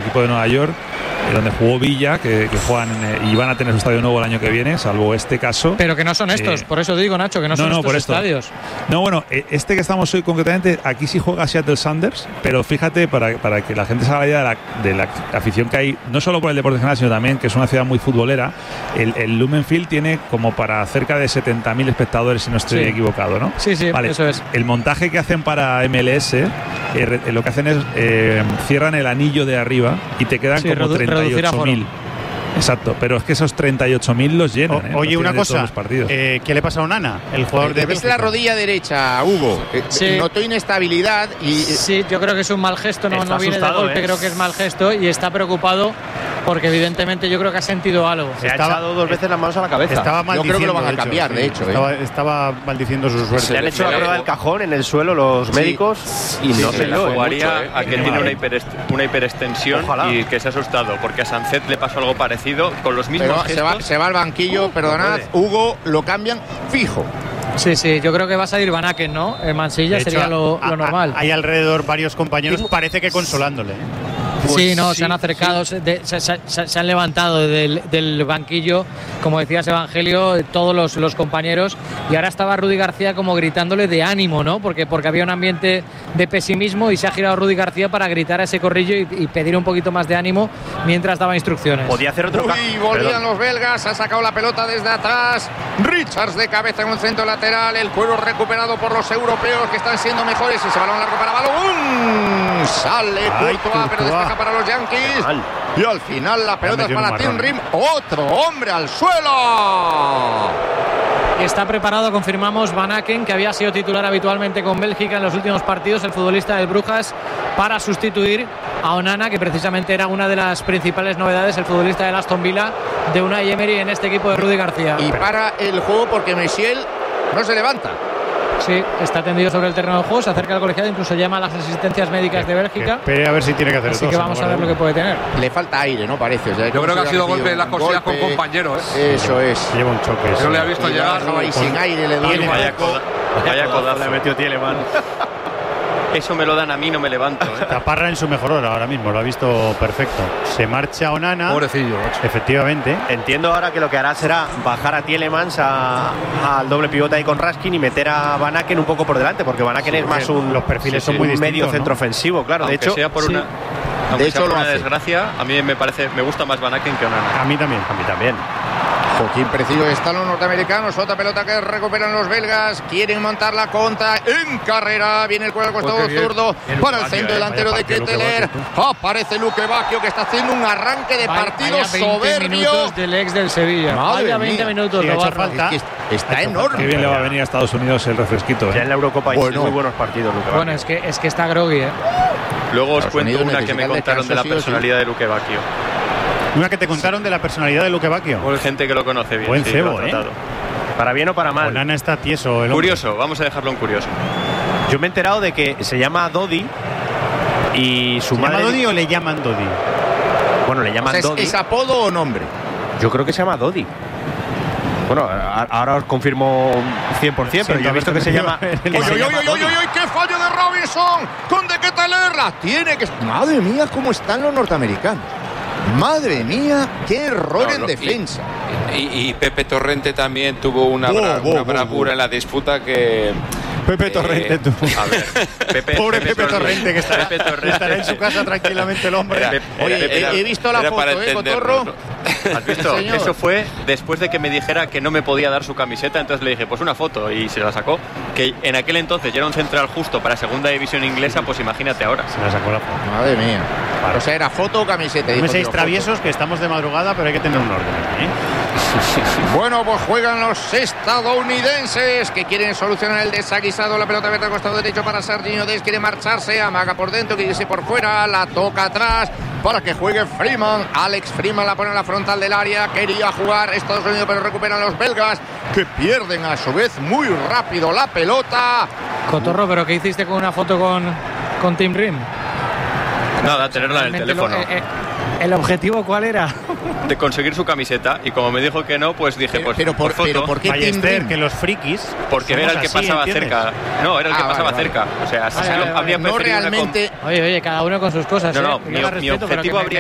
equipo de Nueva York, donde jugó Villa, que juegan y van a tener su estadio nuevo el año que viene, salvo este caso. Pero que no son estos, por eso digo, Nacho, que no son estos estadios. No, bueno, este que estamos hoy concretamente, aquí sí juega Seattle Sounders, pero fíjate, para que la gente se haga la idea de la afición que hay, no solo por el deporte general, sino también que es una ciudad muy futbolera, el Lumen Field tiene como para cerca de 70.000 espectadores, si no estoy equivocado, ¿no? Sí, vale, eso es. El montaje que hacen para MLS, lo que hacen es cierran el anillo de arriba y te quedan como 38.000. Exacto, pero es que esos 38.000 los llenan. Oye, una cosa, ¿qué le pasa a Onana, el jugador de Bélgica? Es la rodilla derecha, Hugo. Notó inestabilidad y... Sí, yo creo que es un mal gesto, no viene de golpe, creo que es mal gesto y está preocupado porque evidentemente yo creo que ha sentido algo. Se ha echado 2 veces las manos a la cabeza. Yo creo que lo van a cambiar, de hecho. Estaba maldiciendo su suerte. Se le han hecho la prueba del cajón en el suelo los médicos y no se la jugaría a que tiene una hiperextensión. Ojalá. Y que se ha asustado, porque a Sancet le pasó algo parecido con los mismos gestos. Se va al banquillo, perdonad, Hugo, lo cambian fijo. Sí, yo creo que va a salir Van Aken, ¿no? En Mansilla de sería hecho, lo normal. Hay alrededor varios compañeros, parece que consolándole. Pues se han acercado, se han levantado del banquillo, como decías, Evangelio, todos los compañeros, y ahora estaba Rudy García como gritándole de ánimo, ¿no? Porque había un ambiente de pesimismo y se ha girado Rudy García para gritar a ese corrillo y pedir un poquito más de ánimo mientras daba instrucciones. Podía hacer otro volvían los belgas, ha sacado la pelota desde atrás, Richards de cabeza en un centro lateral, el cuero recuperado por los europeos que están siendo mejores, ese balón largo para Balón, sale Courtois, pero despeja para los Yankees y al final la pelota es para Tim Rim, otro hombre al suelo. Está preparado, confirmamos, Van Aken, que había sido titular habitualmente con Bélgica en los últimos partidos, el futbolista del Brujas, para sustituir a Onana, que precisamente era una de las principales novedades, el futbolista del Aston Villa, de Unai Emery en este equipo de Rudy García. Y para el juego porque Messiel no se levanta. Sí, está tendido sobre el terreno de juego, se acerca al colegiado, incluso llama a las asistencias médicas de Bélgica. Espere a ver si tiene que hacer así que vamos a ver lo que puede tener. Le falta aire, ¿no? Parece. O sea, yo creo que ha sido golpe en las cosillas con compañeros. Eso es. Lleva un choque. Yo le ha visto llegar. Y sin aire le duele. Vaya codazo le metió Tielemans. Eso me lo dan a mí, no me levanto. Taparra en su mejor hora ahora mismo, lo ha visto perfecto. Se marcha Onana. Pobrecillo. Efectivamente. Entiendo ahora que lo que hará será bajar a Tielemans al doble pivote ahí con Raskin y meter a Van Aken un poco por delante, porque Van Aken es más los perfiles son muy distintos, medio centro ofensivo, claro. Aunque de hecho, sea por una, aunque sea por una desgracia, a mí me gusta más Van Aken que Onana. A mí también. Joaquín Preciado, están los norteamericanos, otra pelota que recuperan los belgas, quieren montar la contra en carrera, viene el cuero al costado zurdo para el centro delantero de Ketteler, aparece Luque Bacchio que está haciendo un arranque de partido soberbio. 20 minutos del ex del Sevilla. Vaya 20 minutos lo falta. Es que está enorme. Qué bien le va a venir a Estados Unidos el refresquito. Ya en la Eurocopa hay muy buenos partidos, Luque Bacchio. Bueno, es que está groggy, Luego os cuento una que me contaron de la personalidad de Luque Bacchio. Una que te contaron de la personalidad de Luque Bacchio. Por gente que lo conoce bien. Buen cebo, Para bien o para mal. Onana está tieso. Curioso, vamos a dejarlo en curioso. Yo me he enterado de que se llama Dodi y su madre... ¿Se llama Dodi o le llaman Dodi? Bueno, le llaman Dodi. ¿Es apodo o nombre? Yo creo que se llama Dodi. Bueno, ahora os confirmo 100%, pero yo he visto que se llama... ¡Oye, qué fallo de Robinson! ¡Con de Ketteler! La tiene que... ¡Madre mía, cómo están los norteamericanos! Madre mía, qué error en defensa. Y Pepe Torrente también tuvo una bravura en la disputa que... Pepe Torrente, tú. A ver, pobre Pepe Torrente, que estará en su casa tranquilamente el hombre. He visto la foto, Cotorro. ¿Has visto? Eso fue después de que me dijera que no me podía dar su camiseta, entonces le dije, pues una foto, y se la sacó. Que en aquel entonces ya era un central justo para segunda división inglesa, pues imagínate ahora. Se la sacó la foto. Madre mía. O sea, ¿era foto o camiseta? No me seáis traviesos, que estamos de madrugada, pero hay que tener un orden, Bueno, pues juegan los estadounidenses que quieren solucionar el desaguisado. La pelota abierta al costado derecho para Serginho Dest, quiere marcharse, amaga por dentro, quiere irse por fuera, la toca atrás para que juegue Freeman. Alex Freeman la pone en la frontal del área, quería jugar Estados Unidos, pero recuperan los belgas que pierden a su vez muy rápido la pelota. Cotorro, ¿pero qué hiciste con una foto con Tim Rim? Nada, tenerla en el teléfono. ¿El objetivo cuál era? De conseguir su camiseta, y como me dijo que no, pues dije, pero ¿por qué Ballester, que los frikis? Porque era el que pasaba cerca. No, era el que pasaba cerca. O sea, habría no preferido realmente. Oye, cada uno con sus cosas. No, mi objetivo habría